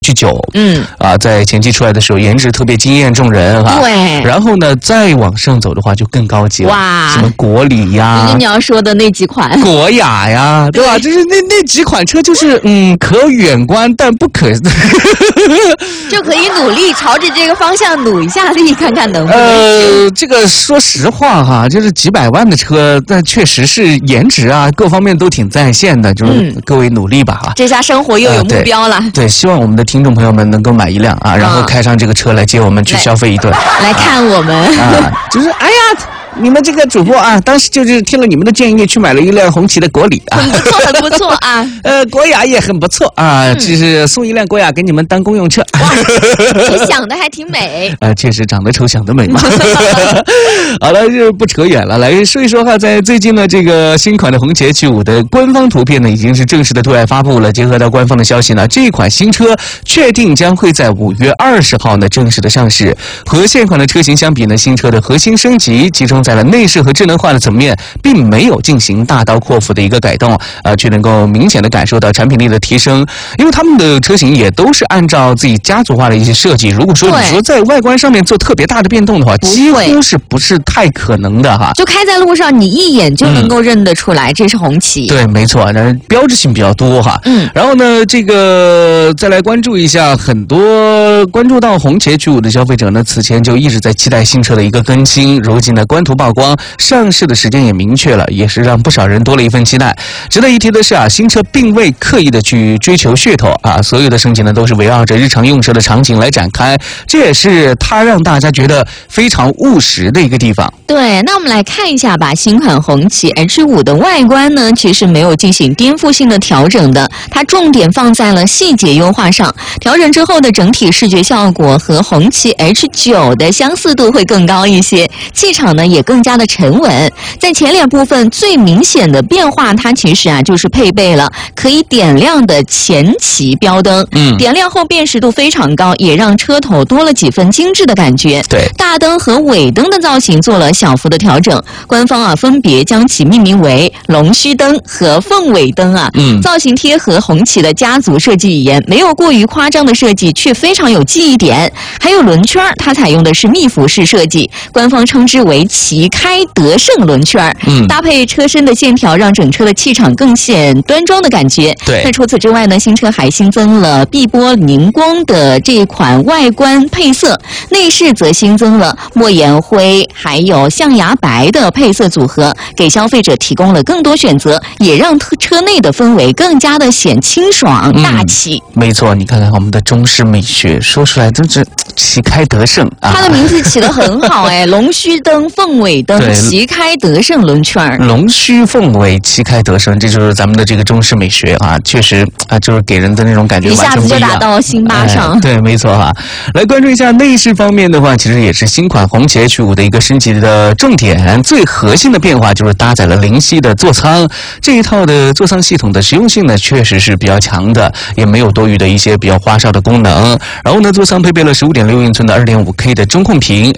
H9，在前期出来的时候颜值特别惊艳众人哈。 对。 然后呢，再往上走的话就更高级了。 哇， 什么国礼呀， 就是你要说的那几款， 国雅呀，对吧？就是那几款车，就是可远观但不可， 就可以努力朝着这个方向努一下力，看看能不能。 这个说实话哈，就是几百万的车，但确实是颜值啊各方面都挺在线的，就是各位努力吧哈。 这下生活又有目标了。 对，希望我们的听众朋友们能够买一辆啊，然后开上这个车来接我们去消费一顿， 来看我们啊，就是哎呀。你们这个主播啊，当时就是听了你们的建议，去买了一辆红旗的国礼啊， 很不错，很不错啊。 国雅也很不错啊，就是送一辆国雅给你们当公用车。 你想的还挺美确实长得丑想得美嘛。好了，就不扯远了，来说一说哈，在最近呢，这个新款的红旗 H5的官方图片呢，已经是正式的对外发布了。结合到官方的消息呢，这一款新车确定将会在5月20号呢正式的上市。和现款的车型相比呢，新车的核心升级集中在了内饰和智能化的层面，并没有进行大刀阔斧的一个改动，却能够明显的感受到产品力的提升。因为他们的车型也都是按照自己家族化的一些设计，如果说你说在外观上面做特别大的变动的话，几乎是不是太可能的哈？ 就开在路上，你一眼就能够认得出来，这是红旗。 对，没错，标志性比较多哈。然后呢，这个再来关注一下，很多关注到红旗 H5的消费者呢，此前就一直在期待新车的一个更新，如今呢，官图曝光，上市的时间也明确了，也是让不少人多了一份期待。值得一提的是啊，新车并未刻意的去追求噱头啊，所有的升级呢都是围绕着日常用车的场景来展开，这也是它让大家觉得非常务实的一个地方。 对，那我们来看一下吧，新款红旗 H5的外观呢，其实没有进行颠覆性的调整的，它重点放在了细节优化上，调整之后的整体视觉效果和红旗 H9的相似度会更高一些，气场呢也更加的沉稳。在前脸部分最明显的变化，它其实就是配备了可以点亮的前旗标灯，点亮后辨识度非常高，也让车头多了几分精致的感觉。 对， 大灯和尾灯的造型做了小幅的调整，官方分别将其命名为龙须灯和凤尾灯造型贴合红旗的家族设计语言，没有过于夸张的设计，却非常有记忆点。还有轮圈，它采用的是密辐式设计，官方称之为旗开得胜轮圈，搭配车身的线条，让整车的气场更显端庄的感觉。 对， 那除此之外呢，新车还新增了碧波凝光的这一款外观配色，内饰则新增了墨岩灰还有象牙白的配色组合，给消费者提供了更多选择，也让车内的氛围更加的显清爽大气。 没错，你看看我们的中式美学，说出来真是旗开得胜啊！ 它的名字起得很好龙须灯、凤尾灯、旗开得胜轮圈， 龙须凤尾，旗开得胜，这就是咱们的这个中式美学啊！确实就是给人的那种感觉完全不一样， 一下子就打到心巴上。 对，没错哈。来关注一下内饰方面的话，其实也是新款红旗 H5的一个升级的重点。最核心的变化就是搭载了灵犀的座舱，这一套的座舱系统的实用性呢，确实是比较强的，也没有多余的一些比较花哨的功能。然后呢，座舱配备了15.6英寸的2.5K 的中控屏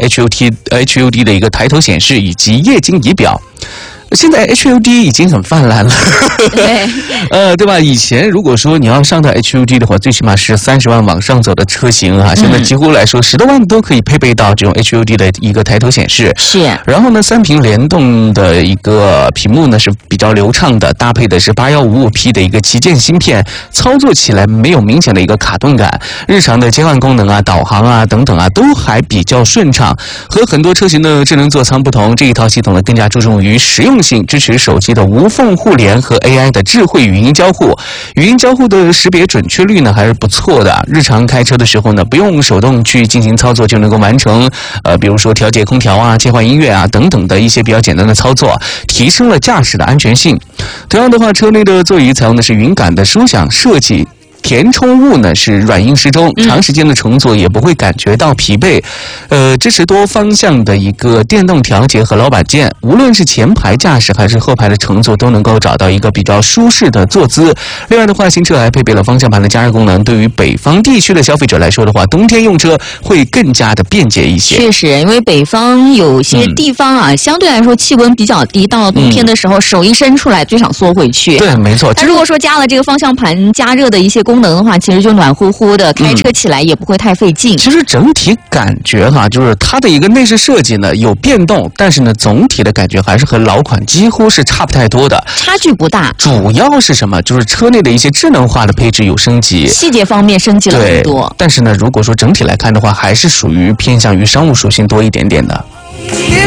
，HUD 的一个抬头显示以及液晶仪表。现在 HUD 已经很泛滥了，对吧？以前如果说你要上到 HUD 的话，最起码是30万往上走的车型现在几乎来说10多万都可以配备到这种 HUD 的一个抬头显示。 是。 然后呢，3屏联动的一个屏幕呢是比较流畅的，搭配的是8155P 的一个旗舰芯片，操作起来没有明显的一个卡顿感，日常的切换功能导航等等都还比较顺畅。和很多车型的智能座舱不同，这一套系统呢更加注重于实用性，支持手机的无缝互联和 AI 的智慧语音交互。语音交互的识别准确率呢还是不错的，日常开车的时候呢不用手动去进行操作就能够完成，比如说调节空调切换音乐等等的一些比较简单的操作，提升了驾驶的安全性。同样的话，车内的座椅采用的是云感的舒享设计，填充物呢是软硬适中，长时间的乘坐也不会感觉到疲惫。支持多方向的一个电动调节和老板键，无论是前排驾驶还是后排的乘坐都能够找到一个比较舒适的坐姿。另外的话，新车还配备了方向盘的加热功能，对于北方地区的消费者来说的话，冬天用车会更加的便捷一些。 确实，因为北方有些地方相对来说气温比较低，到了冬天的时候，手一伸出来就想缩回去。 对，没错。 但如果说加了这个方向盘加热的一些功功能的话，其实就暖乎乎的，开车起来也不会太费劲。 其实整体感觉哈，就是它的一个内饰设计呢有变动，但是呢总体的感觉还是和老款几乎是差不太多的， 差距不大。 主要是什么？就是车内的一些智能化的配置有升级， 细节方面升级了很多。 但是呢，如果说整体来看的话，还是属于偏向于商务属性多一点点的。